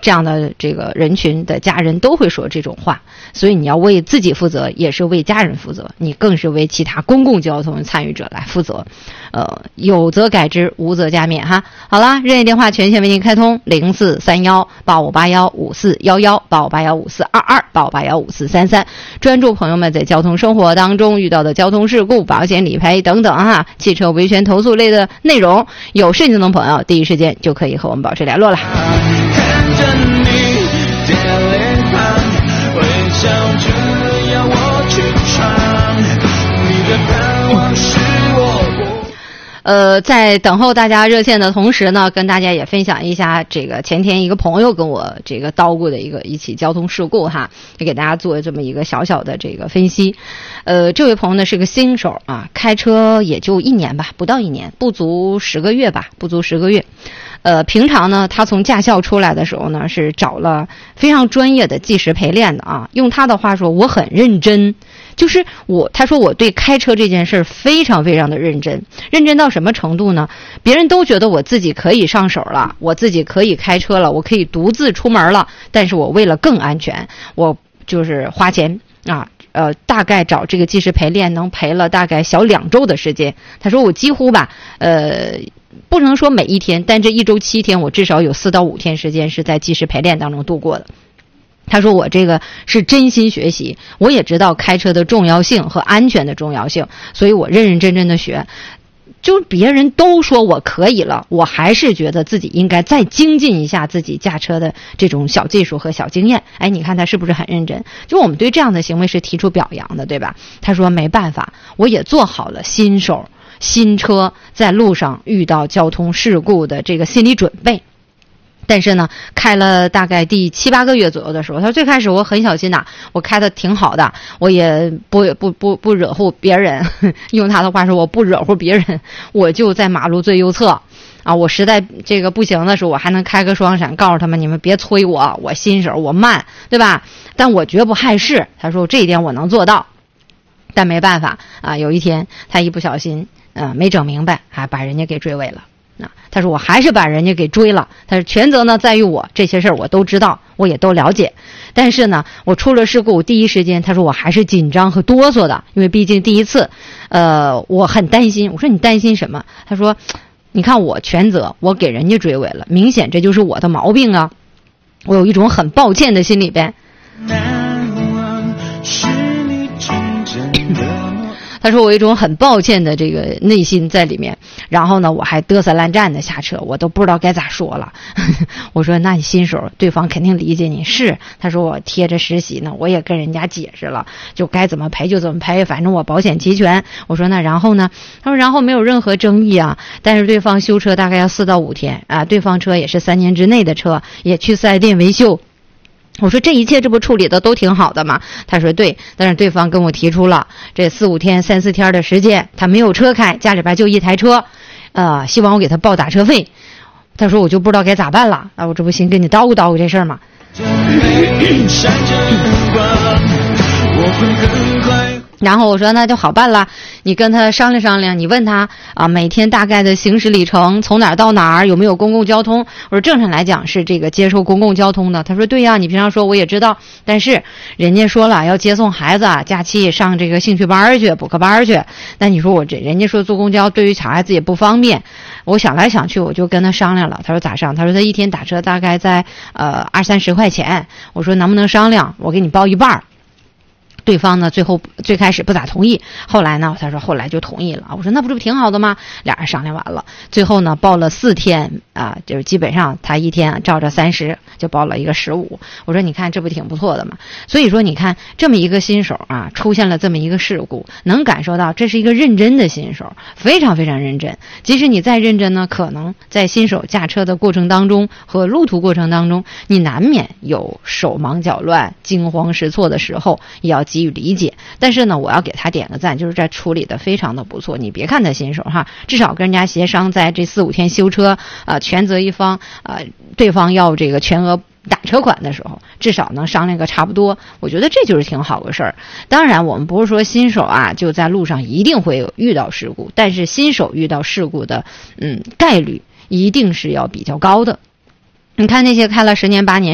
这样的这个人群的家人都会说这种话，所以你要为自己负责，也是为家人负责，你更是为其他公共交通参与者来负责。有则改之，无则加勉哈。好了，热线电话全线为您开通，043185815411，85815422，85815433。专注朋友们在交通生活当中遇到的交通事故、保险理赔等等哈，汽车维权投诉类的内容，有事情的朋友第一时间就可以和我们保持联络了。 看着你的脸庞，微笑着要我去闯，你的盼望是在等候大家热线的同时呢，跟大家也分享一下这个前天一个朋友跟我这个叨咕的一起交通事故哈，也给大家做这么一个小小的这个分析。这位朋友呢是个新手啊，开车也就1年吧，不到1年，不足10个月吧，不足10个月。平常呢，他从驾校出来的时候呢，是找了非常专业的计时陪练的啊。用他的话说，我很认真，就是他说我对开车这件事非常非常的认真，认真到什么程度呢？别人都觉得我自己可以上手了，我自己可以开车了，我可以独自出门了，但是我为了更安全，我就是花钱啊。大概找这个计时陪练能陪了大概小2周的时间。他说我几乎吧，不能说每一天，但这1周7天，我至少有4到5天时间是在计时陪练当中度过的。他说我这个是真心学习，我也知道开车的重要性和安全的重要性，所以我认认真真的学。就别人都说我可以了，我还是觉得自己应该再精进一下自己驾车的这种小技术和小经验。哎，你看他是不是很认真？就我们对这样的行为是提出表扬的，对吧？他说没办法，我也做好了新手新车在路上遇到交通事故的这个心理准备。但是呢，开了大概第7、8个月左右的时候，他说最开始我很小心的，我开的挺好的，我也不惹乎别人。用他的话说，我不惹乎别人，我就在马路最右侧啊。我实在这个不行的时候，我还能开个双闪，告诉他们你们别催我，我新手，我慢，对吧？但我绝不害事。他说这一点我能做到，但没办法啊。有一天他一不小心，没整明白，还把人家给追尾了。他说我还是把人家给追了，他说全责呢在于我，这些事儿我都知道，我也都了解，但是呢我出了事故第一时间，他说我还是紧张和哆嗦的，因为毕竟第一次，我很担心。我说你担心什么？他说你看我全责，我给人家追尾了，明显这就是我的毛病啊，我有一种很抱歉的心里边。他说我有一种很抱歉的这个内心在里面，然后呢我还嘚瑟烂战的下车，我都不知道该咋说了。我说那你新手，对方肯定理解你。是，他说我贴着实习呢，我也跟人家解释了，就该怎么赔就怎么赔，反正我保险齐全。我说那然后呢？他说然后没有任何争议啊，但是对方修车大概要4到5天啊，对方车也是3年之内的车，也去4S店维修。我说这一切这不处理的都挺好的嘛？他说对，但是对方跟我提出了这4、5天、3、4天的时间，他没有车开，家里边就1台车，希望我给他报打车费。他说我就不知道该咋办了啊！我这不行跟你叨咕叨咕这事儿吗？然后我说那就好办了，你跟他商量商量，你问他啊每天大概的行驶里程从哪儿到哪儿，有没有公共交通。我说正常来讲是这个接受公共交通的。他说对呀，你平常说我也知道，但是人家说了要接送孩子假期上这个兴趣班去补课班去，那你说我这人家说坐公交对于小孩子也不方便。我想来想去，我就跟他商量了。他说咋上？他说他一天打车大概在20、30块钱。我说能不能商量，我给你包一半。对方呢最开始不咋同意，后来呢他说后来就同意了。我说那不是挺好的吗？俩人商量完了，最后呢报了4天啊，就是基本上他一天照着30，就报了一个15。我说你看这不挺不错的吗？所以说你看这么一个新手啊，出现了这么一个事故，能感受到这是一个认真的新手，非常非常认真。即使你再认真呢，可能在新手驾车的过程当中和路途过程当中，你难免有手忙脚乱、惊慌失措的时候，也要给予理解。但是呢我要给他点个赞，就是这处理的非常的不错。你别看他新手哈，至少跟人家协商在这4、5天修车全责一方对方要这个全额打车款的时候，至少能商量个差不多。我觉得这就是挺好个事儿。当然我们不是说新手就在路上一定会有遇到事故，但是新手遇到事故的概率一定是要比较高的。你看那些开了10年8年